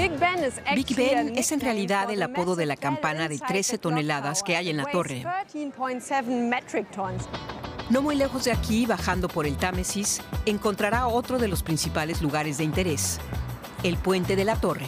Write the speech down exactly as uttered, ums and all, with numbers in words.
Big Ben es en realidad el apodo de la campana de trece toneladas que hay en la torre. No muy lejos de aquí, bajando por el Támesis, encontrará otro de los principales lugares de interés, el Puente de la Torre.